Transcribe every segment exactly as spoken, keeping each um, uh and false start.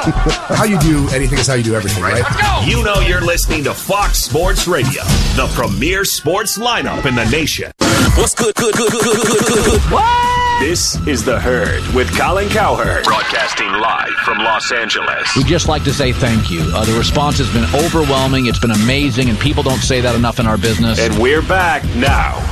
How you do anything is how you do everything, right? Let's go. You know you're listening to Fox Sports Radio, the premier sports lineup in the nation. What's good, good, good, good, good, good, good, good. What? This is The Herd with Colin Cowherd, broadcasting live from Los Angeles. We'd just like to say thank you. Uh, the response has been overwhelming. It's been amazing, and people don't say that enough in our business. And we're back now.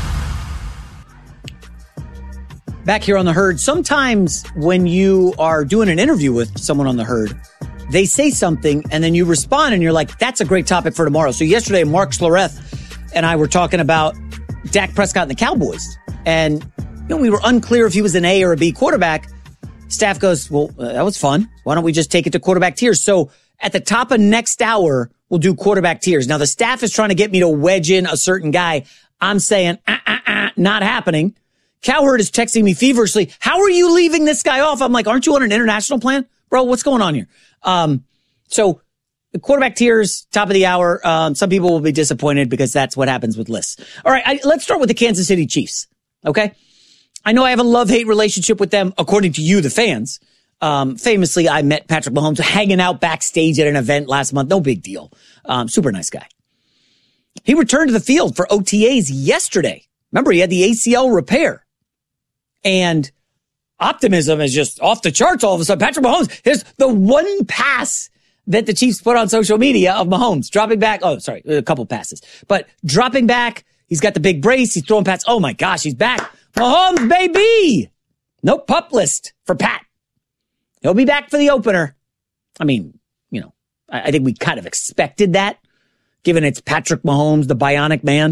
Back here on The Herd, sometimes when you are doing an interview with someone on The Herd, they say something and then you respond and you're like, that's a great topic for tomorrow. So yesterday, Mark Schlereth and I were talking about Dak Prescott and the Cowboys. And you know, we were unclear if he was an A or a B quarterback. Staff goes, well, uh, that was fun. Why don't we just take it to quarterback tiers? So at the top of next hour, we'll do quarterback tiers. Now, the staff is trying to get me to wedge in a certain guy. I'm saying, uh, uh, uh, not happening. Cowherd is texting me feverishly. How are you leaving this guy off? I'm like, aren't you on an international plan? Bro, what's going on here? Um, so the quarterback tiers, top of the hour. Um, some people will be disappointed because that's what happens with lists. All right. I, let's start with the Kansas City Chiefs. Okay. I know I have a love-hate relationship with them, according to you, the fans. Um, famously, I met Patrick Mahomes hanging out backstage at an event last month. No big deal. Um, super nice guy. He returned to the field for O T As yesterday. Remember, he had the A C L repair. And optimism is just off the charts all of a sudden. Patrick Mahomes, here's the one pass that the Chiefs put on social media of Mahomes dropping back. Oh, sorry, a couple passes, but dropping back. He's got the big brace. He's throwing pats. Oh my gosh, he's back. Mahomes, baby. No pup list for Pat. He'll be back for the opener. I mean, you know, I, I think we kind of expected that, given it's Patrick Mahomes, the bionic man.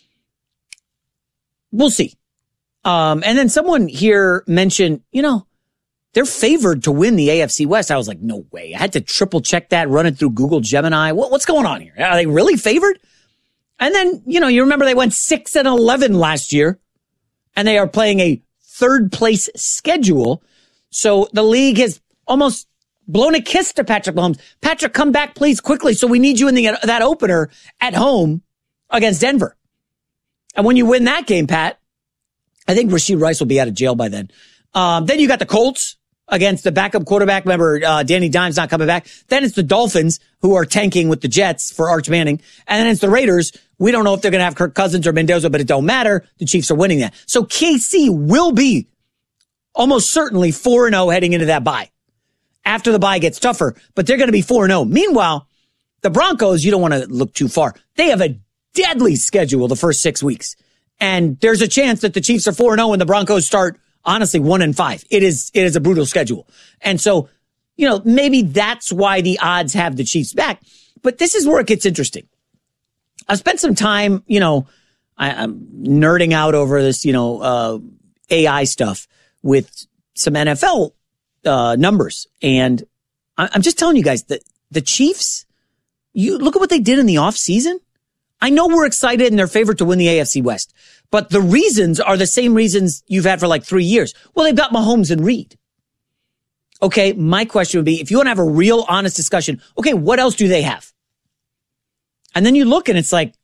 We'll see. Um, and then someone here mentioned, you know, they're favored to win the A F C West. I was like, no way. I had to triple check that, run it through Google Gemini. What, what's going on here? Are they really favored? And then, you know, you remember they went six and eleven last year, and they are playing a third place schedule. So the league has almost blown a kiss to Patrick Mahomes. Patrick, come back, please, quickly. So we need you in the, that opener at home against Denver. And when you win that game, Pat, I think Rashid Rice will be out of jail by then. Um, then you got the Colts against the backup quarterback. Remember, uh, Danny Dimes not coming back. Then it's the Dolphins, who are tanking with the Jets for Arch Manning. And then it's the Raiders. We don't know if they're going to have Kirk Cousins or Mendoza, but it don't matter. The Chiefs are winning that. So K C will be almost certainly four and oh heading into that bye. After the bye gets tougher, but they're going to be four and oh. Meanwhile, the Broncos, you don't want to look too far. They have a deadly schedule the first six weeks. And there's a chance that the Chiefs are four and oh and the Broncos start, honestly, one and five. It is, it is a brutal schedule. And so, you know, maybe that's why the odds have the Chiefs back. But this is where it gets interesting. I've spent some time, you know, I, I'm nerding out over this, you know, uh, A I stuff with some N F L uh, numbers. And I, I'm just telling you guys that the Chiefs, you look at what they did in the offseason. I know we're excited and they're favored to win the A F C West, but the reasons are the same reasons you've had for like three years. Well, they've got Mahomes and Reed. Okay, my question would be, if you want to have a real honest discussion, okay, what else do they have? And then you look and it's like,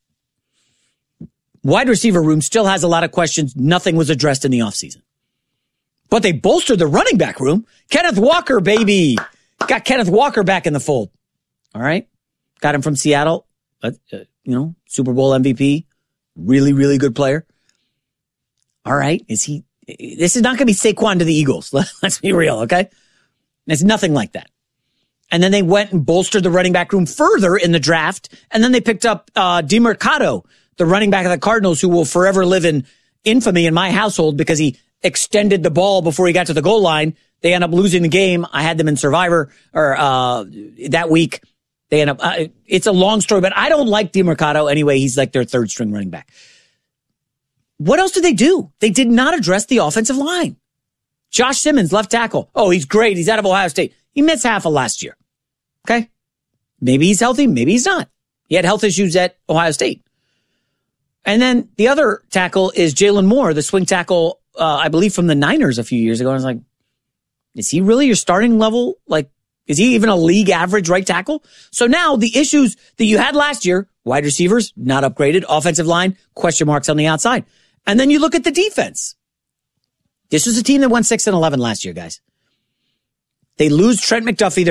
wide receiver room still has a lot of questions. Nothing was addressed in the offseason. But they bolstered the running back room. Kenneth Walker, baby. Got Kenneth Walker back in the fold. All right. Got him from Seattle. Uh, uh, you know, Super Bowl M V P. Really, really good player. All right. Is he, this is not going to be Saquon to the Eagles. Let's be real. Okay. It's nothing like that. And then they went and bolstered the running back room further in the draft. And then they picked up, uh, DeMarcado, the running back of the Cardinals, who will forever live in infamy in my household because he extended the ball before he got to the goal line. They end up losing the game. I had them in Survivor or, uh, that week. They end up, uh, it's a long story, but I don't like DeMarcado anyway. He's like their third string running back. What else did they do? They did not address the offensive line. Josh Simmons, left tackle. Oh, he's great. He's out of Ohio State. He missed half of last year. Okay. Maybe he's healthy. Maybe he's not. He had health issues at Ohio State. And then the other tackle is Jalen Moore, the swing tackle, uh, I believe from the Niners a few years ago. I was like, is he really your starting level? Like, is he even a league average right tackle? So now the issues that you had last year, wide receivers, not upgraded, offensive line, question marks on the outside. And then you look at the defense. This was a team that won six and eleven last year, guys. They lose Trent McDuffie, their